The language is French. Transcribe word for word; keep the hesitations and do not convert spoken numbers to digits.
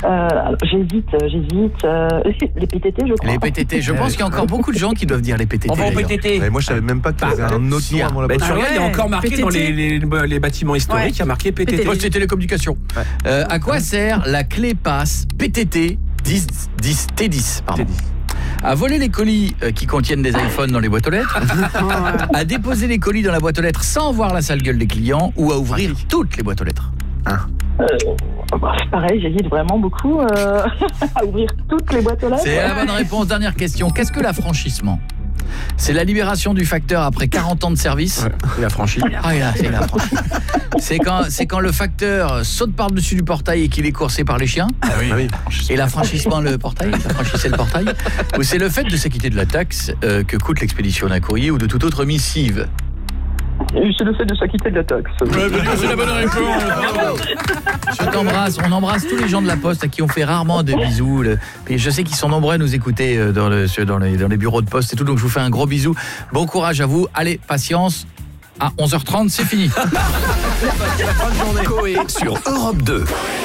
Euh, alors, j'hésite, j'hésite. Euh, les P T T, je crois. Les P T T, je pense qu'il y a encore beaucoup de gens qui doivent dire les P T T. On va au P d'ailleurs. T T. Mais moi, je savais même pas qu'il y avait un autre nom avant la Bah, tu poste. regardes, il y a encore marqué P T T. dans les, les, les bâtiments historiques, Ouais. il y a marqué P T T. Poste et télécommunications. Euh, à quoi sert la clé passe P T T dix, dix, T dix pardon. À voler les colis euh, qui contiennent des iPhones dans les boîtes aux lettres, à déposer les colis dans la boîte aux lettres sans voir la sale gueule des clients, ou à ouvrir toutes les boîtes aux lettres. Euh, bah, c'est pareil, j'hésite vraiment beaucoup euh, à ouvrir toutes les boîtes aux lettres. C'est la bonne réponse. Dernière question. Qu'est-ce que l'affranchissement ? C'est la libération du facteur après quarante ans de service. Ouais, il a franchi. Ah, il a, il a franchi. C'est quand, c'est quand le facteur saute par-dessus du portail et qu'il est coursé par les chiens. Ah oui. Et l'affranchissement le portail, l'affranchissait le portail. Ou c'est le fait de s'acquitter de la taxe euh, que coûte l'expédition d'un courrier ou de toute autre missive. C'est le fait de s'acquitter de la taxe. C'est la bonne réponse. Bravo. Je t'embrasse. On embrasse tous les gens de la Poste à qui on fait rarement des bisous. Et je sais qu'ils sont nombreux à nous écouter dans, le, dans, les, dans les bureaux de poste et tout. Donc je vous fais un gros bisou. Bon courage à vous. Allez, patience. À onze heures trente, c'est fini. Coé sur Europe deux.